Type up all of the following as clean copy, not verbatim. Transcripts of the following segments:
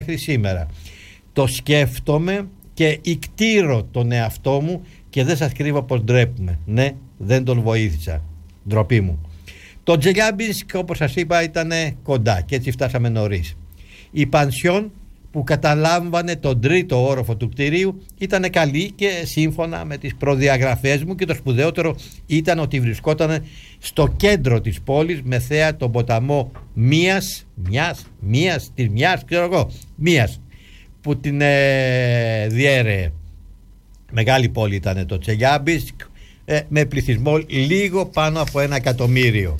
μέχρι σήμερα. Το σκέφτομαι και ικτήρω τον εαυτό μου και δεν σας κρύβω πως ντρέπουμε. Ναι, δεν τον βοήθησα. Ντροπή μου. Το Τσελιάμπινσκ, όπως σας είπα, ήταν κοντά και έτσι φτάσαμε νωρίς. Η πανσιόν που καταλάμβανε τον τρίτο όροφο του κτηρίου ήταν καλή και σύμφωνα με τις προδιαγραφές μου, και το σπουδαιότερο ήταν ότι βρισκόταν στο κέντρο της πόλης με θέα τον ποταμό Μίας, που την διέρεε. Μεγάλη πόλη ήταν το Τσελιάμπινσκ, με πληθυσμό λίγο πάνω από 1 εκατομμύριο.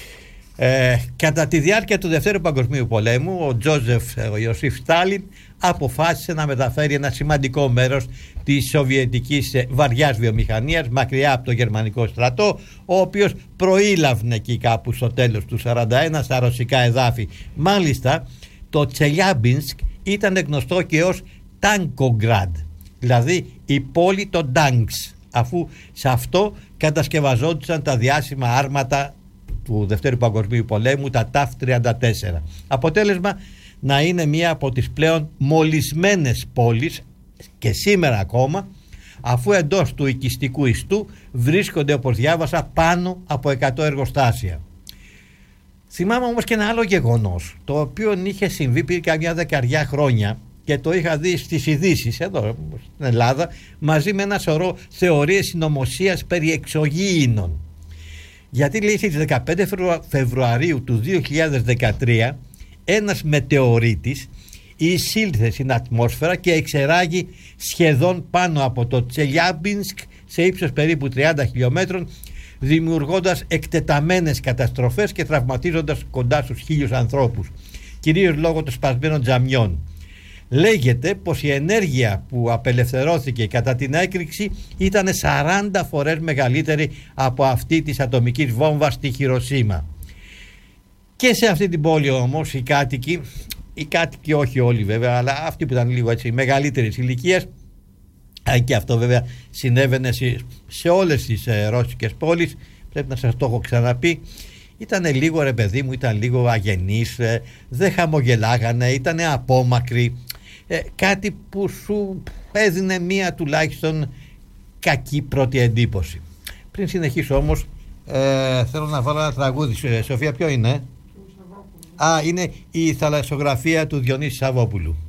Κατά τη διάρκεια του Δευτέρου Παγκοσμίου Πολέμου, ο Ιωσήφ Στάλιν αποφάσισε να μεταφέρει ένα σημαντικό μέρος της σοβιετικής βαριάς βιομηχανίας μακριά από το γερμανικό στρατό, ο οποίος προήλαβνε εκεί κάπου στο τέλος του 1941 στα ρωσικά εδάφη. Μάλιστα, το Τσελιάμπινσκ ήταν γνωστό και ως Τάνκογκραντ, δηλαδή η πόλη των τάγκς, αφού σε αυτό κατασκευαζόντουσαν τα διάσημα άρματα του Δευτέρου Παγκοσμίου Πολέμου, τα ΤΑΦ-34. Αποτέλεσμα να είναι μία από τις πλέον μολυσμένες πόλεις και σήμερα ακόμα, αφού εντός του οικιστικού ιστού βρίσκονται, όπως διάβασα, πάνω από 100 εργοστάσια. Θυμάμαι όμως και ένα άλλο γεγονός, το οποίο είχε συμβεί πριν καμιά 10 χρόνια και το είχα δει στις ειδήσεις εδώ στην Ελλάδα, μαζί με ένα σωρό θεωρίες συνωμοσίας περί εξωγήινων. Γιατί λέει στις 15 Φεβρουαρίου του 2013 ένας μετεωρίτης εισήλθε στην ατμόσφαιρα και εξεράγει σχεδόν πάνω από το Τσελιάμπινσκ σε ύψος περίπου 30 χιλιόμετρων, δημιουργώντας εκτεταμένες καταστροφές και τραυματίζοντας κοντά στους 1.000 ανθρώπους, κυρίως λόγω των σπασμένων τζαμιών. Λέγεται πως η ενέργεια που απελευθερώθηκε κατά την έκρηξη ήταν 40 φορές μεγαλύτερη από αυτή της ατομικής βόμβας στη Χιροσίμα. Και σε αυτή την πόλη όμως οι κάτοικοι όχι όλοι βέβαια, αλλά αυτοί που ήταν λίγο έτσι μεγαλύτερης ηλικίας, και αυτό βέβαια συνέβαινε σε όλες τις ρώσικες πόλεις, πρέπει να σας το έχω ξαναπεί, ήταν λίγο, ρε παιδί μου, ήταν λίγο αγενείς, δεν χαμογελάγανε, ήταν απόμακροι, κάτι που σου έδινε μία τουλάχιστον κακή πρώτη εντύπωση. Πριν συνεχίσω όμως, θέλω να βάλω ένα τραγούδι. Σοφία, ποιο είναι? Είναι η θαλασσογραφία του Διονύση Σαββόπουλου.